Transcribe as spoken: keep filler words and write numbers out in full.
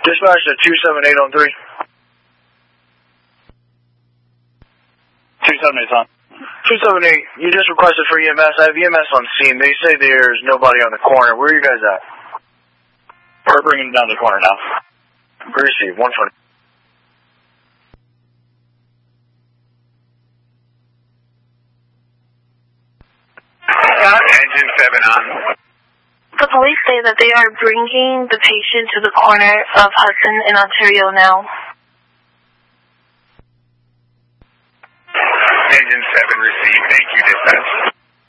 Dispatch to two seven eight on three. two seven eight on. two seven eight, you just requested for E M S. I have E M S on scene. They say there's nobody on the corner. Where are you guys at? We're bringing them down the corner now. Receive, one twenty. Engine seven on. The police say that they are bringing the patient to the corner of Hudson in Ontario now. Engine seven received. Thank you, dispatch.